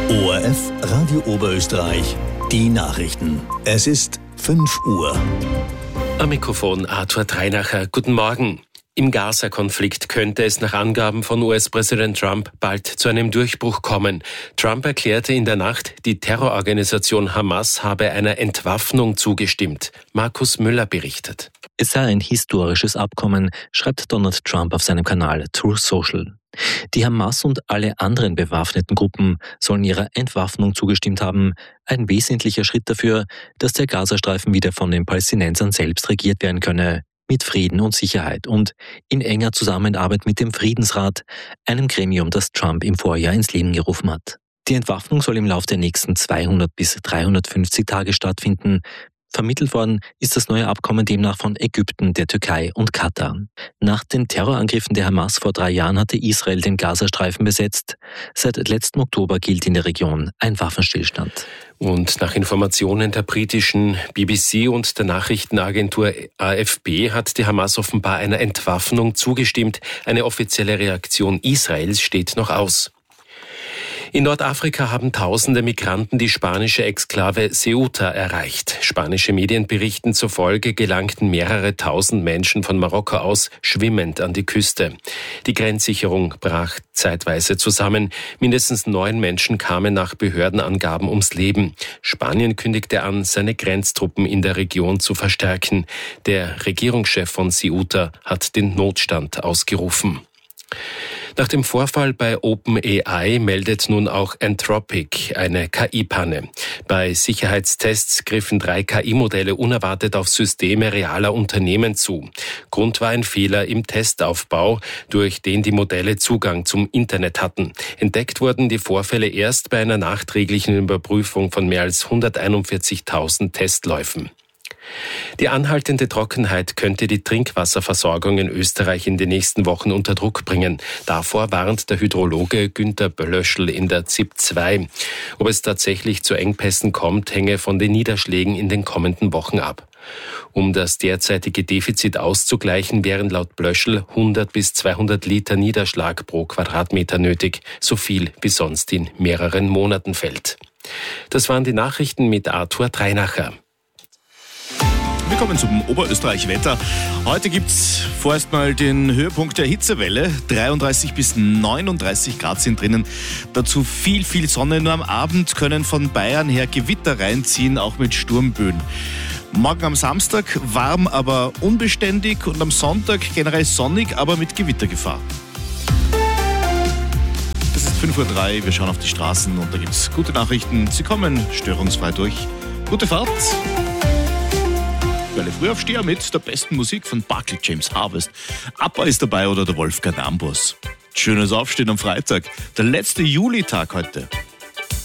ORF Radio Oberösterreich, die Nachrichten. Es ist 5 Uhr. Am Mikrofon Arthur Dreinacher. Guten Morgen. Im Gaza-Konflikt könnte es nach Angaben von US-Präsident Trump bald zu einem Durchbruch kommen. Trump erklärte in der Nacht, die Terrororganisation Hamas habe einer Entwaffnung zugestimmt. Markus Müller berichtet. Es sei ein historisches Abkommen, schreibt Donald Trump auf seinem Kanal Truth Social. Die Hamas und alle anderen bewaffneten Gruppen sollen ihrer Entwaffnung zugestimmt haben. Ein wesentlicher Schritt dafür, dass der Gazastreifen wieder von den Palästinensern selbst regiert werden könne. Mit Frieden und Sicherheit und in enger Zusammenarbeit mit dem Friedensrat, einem Gremium, das Trump im Vorjahr ins Leben gerufen hat. Die Entwaffnung soll im Laufe der nächsten 200 bis 350 Tage stattfinden. Vermittelt worden ist das neue Abkommen demnach von Ägypten, der Türkei und Katar. Nach den Terrorangriffen der Hamas vor 3 Jahren hatte Israel den Gazastreifen besetzt. Seit letztem Oktober gilt in der Region ein Waffenstillstand. Und nach Informationen der britischen BBC und der Nachrichtenagentur AFP hat die Hamas offenbar einer Entwaffnung zugestimmt. Eine offizielle Reaktion Israels steht noch aus. In Nordafrika haben tausende Migranten die spanische Exklave Ceuta erreicht. Spanische Medien berichten zufolge gelangten mehrere tausend Menschen von Marokko aus schwimmend an die Küste. Die Grenzsicherung brach zeitweise zusammen. Mindestens 9 Menschen kamen nach Behördenangaben ums Leben. Spanien kündigte an, seine Grenztruppen in der Region zu verstärken. Der Regierungschef von Ceuta hat den Notstand ausgerufen. Nach dem Vorfall bei OpenAI meldet nun auch Anthropic eine KI-Panne. Bei Sicherheitstests griffen 3 KI-Modelle unerwartet auf Systeme realer Unternehmen zu. Grund war ein Fehler im Testaufbau, durch den die Modelle Zugang zum Internet hatten. Entdeckt wurden die Vorfälle erst bei einer nachträglichen Überprüfung von mehr als 141.000 Testläufen. Die anhaltende Trockenheit könnte die Trinkwasserversorgung in Österreich in den nächsten Wochen unter Druck bringen. Davor warnt der Hydrologe Günter Böllöschl in der ZIP 2. Ob es tatsächlich zu Engpässen kommt, hänge von den Niederschlägen in den kommenden Wochen ab. Um das derzeitige Defizit auszugleichen, wären laut Blöschl 100 bis 200 Liter Niederschlag pro Quadratmeter nötig, so viel wie sonst in mehreren Monaten fällt. Das waren die Nachrichten mit Arthur Dreinacher. Wir kommen zum Oberösterreich-Wetter. Heute gibt es vorerst mal den Höhepunkt der Hitzewelle. 33 bis 39 Grad sind drinnen. Dazu viel Sonne. Nur am Abend können von Bayern her Gewitter reinziehen, auch mit Sturmböen. Morgen am Samstag warm, aber unbeständig. Und am Sonntag generell sonnig, aber mit Gewittergefahr. Es ist 5:03 Uhr. Wir schauen auf die Straßen und da gibt es gute Nachrichten. Sie kommen störungsfrei durch. Gute Fahrt! Alle Frühaufsteher mit der besten Musik von Buckley James Harvest. ABBA ist dabei oder der Wolfgang Ambros. Schönes Aufstehen am Freitag, der letzte Julitag heute.